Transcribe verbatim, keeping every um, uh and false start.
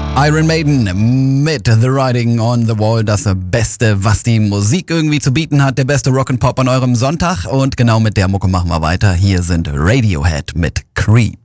Iron Maiden mit The Writing on the Wall, das Beste, was die Musik irgendwie zu bieten hat, der beste Rock'n'Pop an eurem Sonntag. Und genau mit der Mucke machen wir weiter. Hier sind Radiohead mit Creep.